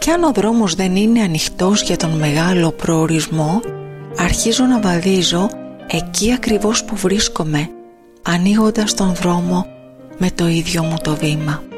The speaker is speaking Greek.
κι αν ο δρόμος δεν είναι ανοιχτός για τον μεγάλο προορισμό, αρχίζω να βαδίζω εκεί ακριβώς που βρίσκομαι, ανοίγοντας τον δρόμο με το ίδιο μου το βήμα.